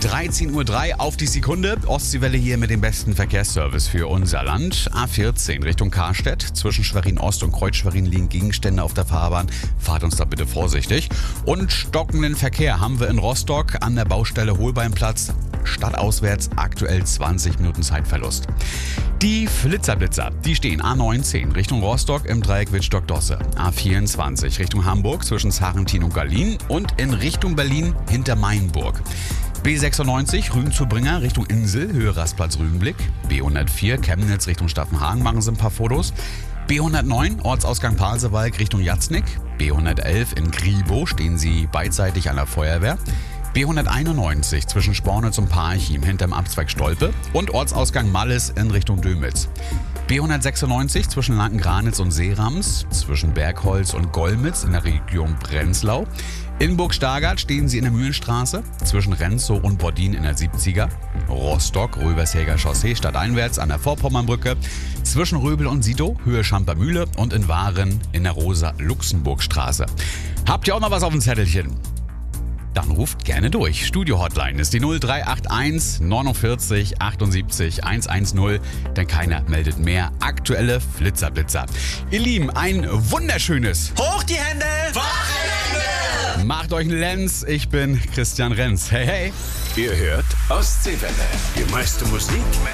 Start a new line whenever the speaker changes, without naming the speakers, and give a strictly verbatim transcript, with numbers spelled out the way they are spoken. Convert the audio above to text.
dreizehn Uhr drei auf die Sekunde. Ostseewelle hier mit dem besten Verkehrsservice für unser Land. A vierzehn Richtung Karstedt. Zwischen Schwerin-Ost und Kreuz-Schwerin liegen Gegenstände auf der Fahrbahn. Fahrt uns da bitte vorsichtig. Und stockenden Verkehr haben wir in Rostock an der Baustelle Holbeinplatz. Stadtauswärts aktuell zwanzig Minuten Zeitverlust. Die Flitzerblitzer, die stehen A neunzehn Richtung Rostock im Dreieck Wittstock-Dosse. A vierundzwanzig Richtung Hamburg zwischen Sarrentin und Gallien und in Richtung Berlin hinter Mainburg. B sechsundneunzig Rügen-zu-Bringer Richtung Insel, Höhe Rastplatz Rügenblick. B hundertvier Chemnitz Richtung Staffenhagen, machen Sie ein paar Fotos. B hundertneun Ortsausgang Pasewalk Richtung Jatznick. B hundertelf in Gribo stehen Sie beidseitig an der Feuerwehr. B hunderteinundneunzig zwischen Spornitz und Parchim hinterm Abzweig Stolpe und Ortsausgang Malles in Richtung Dömitz. B hundertsechsundneunzig zwischen Lanken-Granitz und Seerams, zwischen Bergholz und Golmitz in der Region Prenzlau. In Burg-Stargard stehen Sie in der Mühlenstraße, zwischen Renzow und Bordin in der siebziger. Rostock, Röbershäger Chaussee stadteinwärts an der Vorpommernbrücke. Zwischen Röbel und Sito, Höhe Schampermühle und in Waren in der Rosa-Luxemburg-Straße. Habt ihr auch noch was auf dem Zettelchen? Dann ruft gerne durch. Studio-Hotline ist die null drei acht eins neunundvierzig achtundsiebzig hundertzehn, denn keiner meldet mehr. Aktuelle Flitzerblitzer. Ihr Lieben, ein wunderschönes
Hoch die Hände!
Wochenende! Macht euch einen Lenz, ich bin Christian Renz. Hey, hey!
Ihr hört Ostseewelle. Die meiste Musik